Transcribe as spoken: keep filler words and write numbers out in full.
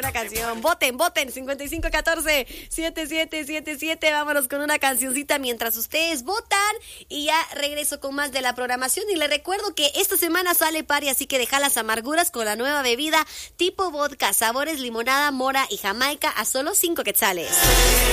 una canción. Voten, voten. cincuenta y cinco catorce setenta y siete setenta y siete. Vámonos con una cancioncita mientras ustedes votan. Y ya regreso con más de la programación. Y les recuerdo que esta semana sale Party, así que deja las amarguras con la nueva bebida tipo vodka, sabores limonada, mora y jamaica a solo cinco quetzales.